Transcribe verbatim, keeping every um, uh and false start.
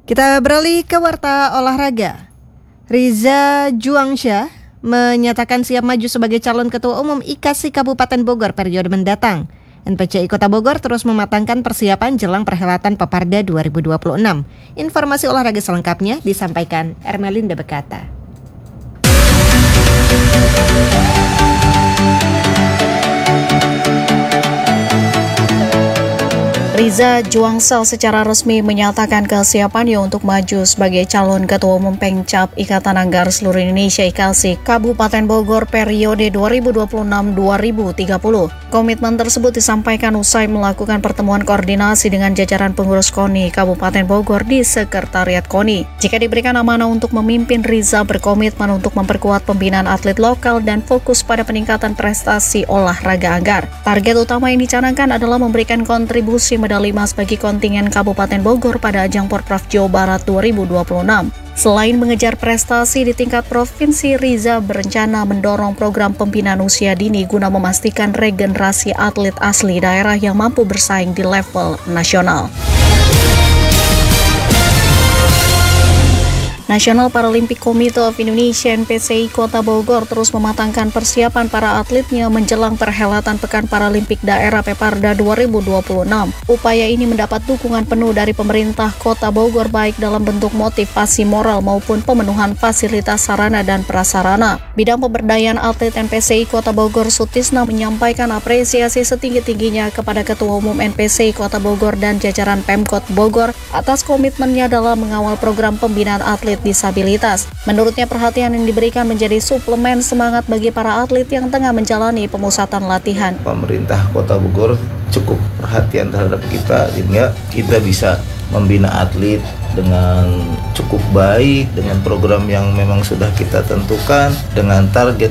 Kita beralih ke warta olahraga. Riza Juangsyah menyatakan siap maju sebagai calon ketua umum I K A S I Kabupaten Bogor periode mendatang. N P C I Kota Bogor terus mematangkan persiapan jelang perhelatan Peparda dua ribu dua puluh enam. Informasi olahraga selengkapnya disampaikan Ermelinda Bekata. Riza Juangsyah secara resmi menyatakan kesiapannya untuk maju sebagai calon ketua umum Pengcap Ikatan Anggar Seluruh Indonesia I K A S I Kabupaten Bogor periode dua ribu dua puluh enam sampai dua ribu tiga puluh. Komitmen tersebut disampaikan usai melakukan pertemuan koordinasi dengan jajaran pengurus KONI Kabupaten Bogor di Sekretariat KONI. Jika diberikan amanah untuk memimpin, Riza berkomitmen untuk memperkuat pembinaan atlet lokal dan fokus pada peningkatan prestasi olahraga anggar. Target utama yang dicanangkan adalah memberikan kontribusi medali emas bagi kontingen Kabupaten Bogor pada ajang Porprov Jawa Barat dua ribu dua puluh enam. Selain mengejar prestasi di tingkat provinsi, Riza berencana mendorong program pembinaan usia dini guna memastikan regenerasi atlet asli daerah yang mampu bersaing di level nasional. National Paralympic Committee of Indonesia N P C I Kota Bogor terus mematangkan persiapan para atletnya menjelang perhelatan Pekan Paralimpik Daerah Peparda dua ribu dua puluh enam. Upaya ini mendapat dukungan penuh dari pemerintah Kota Bogor baik dalam bentuk motivasi moral maupun pemenuhan fasilitas sarana dan prasarana. Bidang pemberdayaan atlet N P C I Kota Bogor Sutisna menyampaikan apresiasi setinggi-tingginya kepada Ketua Umum N P C I Kota Bogor dan jajaran Pemkot Bogor atas komitmennya dalam mengawal program pembinaan atlet disabilitas. Menurutnya, perhatian yang diberikan menjadi suplemen semangat bagi para atlet yang tengah menjalani pemusatan latihan. Pemerintah Kota Bogor cukup perhatian terhadap kita sehingga kita bisa membina atlet dengan cukup baik dengan program yang memang sudah kita tentukan dengan target